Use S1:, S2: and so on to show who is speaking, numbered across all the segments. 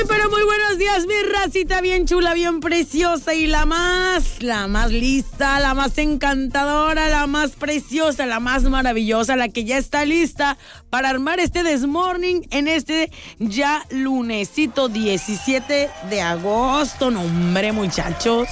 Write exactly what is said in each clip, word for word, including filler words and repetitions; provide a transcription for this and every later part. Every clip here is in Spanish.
S1: Muy, pero muy buenos días, mi racita bien chula, bien preciosa y la más, la más lista, la más encantadora, la más preciosa, la más maravillosa, la que ya está lista para armar este Desmorning en este ya lunesito diecisiete de agosto. No, hombre, muchachos.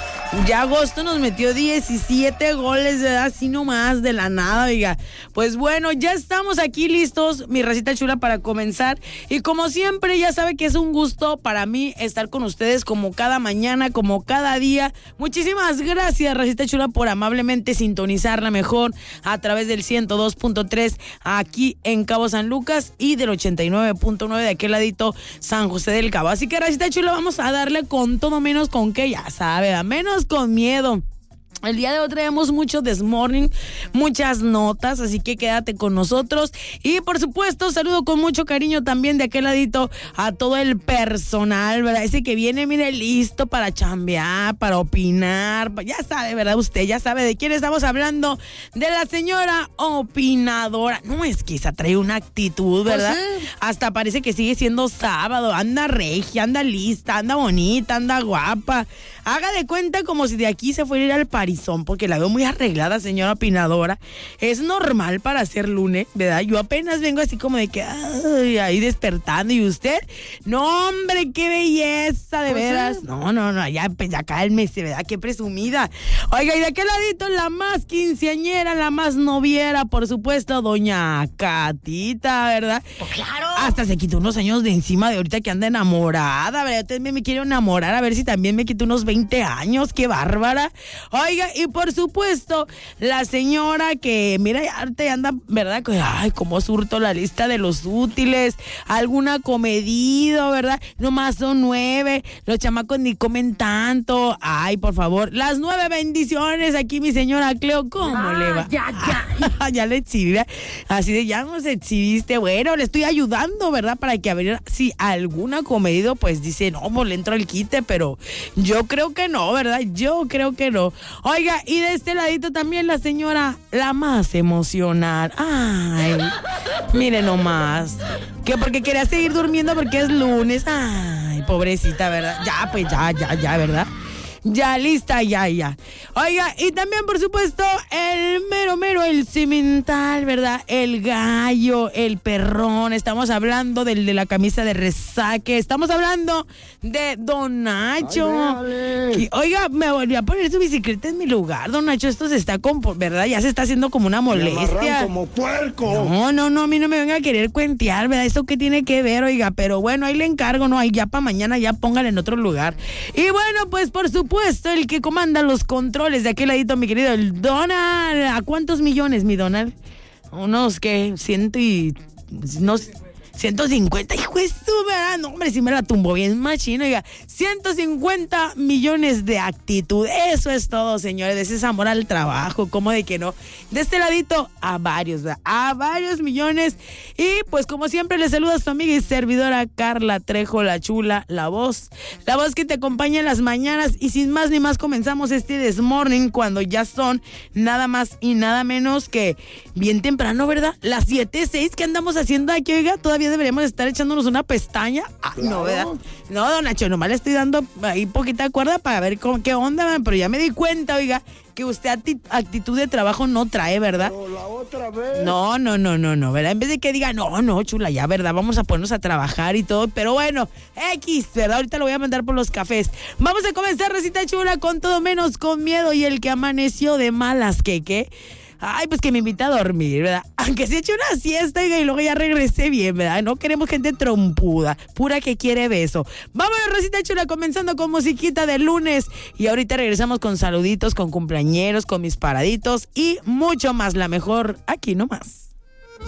S1: Ya agosto nos metió diecisiete goles, ¿verdad? Así nomás, de la nada, oiga. Pues bueno, ya estamos aquí listos, mi racita chula, para comenzar. Y como siempre, ya sabe que es un gusto para mí estar con ustedes como cada mañana, como cada día. Muchísimas gracias, racita chula, por amablemente sintonizarla mejor a través del ciento dos punto tres aquí en Cabo San Lucas y del ochenta y nueve punto nueve de aquel ladito San José del Cabo. Así que, racita chula, vamos a darle con todo menos con que, ya sabe, a menos con miedo. El día de hoy traemos mucho Desmorning, muchas notas, así que quédate con nosotros. Y por supuesto, saludo con mucho cariño también de aquel ladito a todo el personal, ¿verdad? Ese que viene, mire, listo para chambear, para opinar. Ya sabe, ¿verdad? Usted ya sabe de quién estamos hablando. De la señora opinadora. No, es que esa trae una actitud, ¿verdad? Pues sí. Hasta parece que sigue siendo sábado. Anda regia, anda lista, anda bonita, anda guapa. Haga de cuenta como si de aquí se fuera a ir al Parizón, porque la veo muy arreglada, señora opinadora. Es normal para ser lunes, ¿verdad? Yo apenas vengo así como de que, ay, ahí despertando. ¿Y usted? No, hombre, qué belleza, de veras. ¿Sí? No, no, no, ya, ya cálmese, ¿verdad? Qué presumida. Oiga, y de aquel ladito, la más quinceañera, la más noviera, por supuesto, doña Catita, ¿verdad?
S2: Pues claro.
S1: Hasta se quitó unos años de encima de ahorita que anda enamorada, ¿verdad? Usted me, me quiere enamorar, a ver si también me quitó unos veinte años, qué bárbara. Oiga, y por supuesto, la señora que, mira, ya anda, ¿verdad? Ay, cómo surto la lista de los útiles, alguna comedido, ¿verdad? Nomás son nueve, los chamacos ni comen tanto. Ay, por favor, las nueve bendiciones aquí, mi señora Cleo, ¿cómo ah, le va?
S2: Ya, ya.
S1: Ya le exhibí, así de ya nos exhibiste. Bueno, le estoy ayudando, ¿verdad? Para que a ver si alguna comedido, pues dice, no, pues le entro el quite, pero yo creo que no, ¿verdad? Yo creo que no. Oiga, y de este ladito también la señora, la más emocional. Ay, mire nomás. Que porque quería seguir durmiendo porque es lunes. Ay, pobrecita, ¿verdad? Ya, pues ya, ya, ya, ¿verdad? Ya, lista, ya, ya. Oiga, y también, por supuesto, el mero, mero, el cimental, ¿verdad? El gallo, el perrón. Estamos hablando del de la camisa de resaque. Estamos hablando de Don Nacho. Ay, y, oiga, me volví a poner su bicicleta en mi lugar, Don Nacho. Esto se está, con, ¿verdad? Ya se está haciendo como una molestia.
S3: Como puerco.
S1: No, no, no, a mí no me venga a querer cuentear, ¿verdad? ¿Esto qué tiene que ver, oiga? Pero bueno, ahí le encargo, ¿no? Ahí ya para mañana ya póngale en otro lugar. Y bueno, pues, por supuesto, puesto el que comanda los controles de aquel ladito, mi querido el Donald. ¿A cuántos millones, mi Donald? Unos que ciento y no ciento cincuenta, hijo de su, ¿verdad? No, hombre, si me la tumbó bien machino, oiga, ciento cincuenta millones de actitud, eso es todo, señores, de ese amor al trabajo, ¿cómo de que no? De este ladito, a varios, ¿verdad? A varios millones, y pues como siempre, les saluda a su amiga y servidora Carla Trejo, la chula, la voz, la voz que te acompaña en las mañanas, y sin más ni más comenzamos este Desmorning cuando ya son nada más y nada menos que bien temprano, ¿verdad? Las siete seis que andamos haciendo aquí, oiga, todavía deberíamos estar echándonos una pestaña. Ah, claro. No, ¿verdad? No, don Nacho, nomás le estoy dando ahí poquita cuerda para ver cómo, qué onda, man, pero ya me di cuenta, oiga, que usted acti- actitud de trabajo no trae, ¿verdad?
S3: Pero la otra vez.
S1: No, no, no, no, no, ¿verdad? En vez de que diga, no, no, chula, ya, ¿verdad? Vamos a ponernos a trabajar y todo, pero bueno, X, ¿verdad? Ahorita lo voy a mandar por los cafés. Vamos a comenzar, recita chula, con todo menos con miedo, y el que amaneció de malas, ¿qué, qué? Ay, pues que me invita a dormir, ¿verdad? Aunque se eche una siesta, y luego ya regresé bien, ¿verdad? No queremos gente trompuda, pura que quiere beso. Vámonos, recita chula, comenzando con musiquita de lunes. Y ahorita regresamos con saluditos, con cumpleañeros, con mis paraditos y mucho más. La mejor aquí nomás.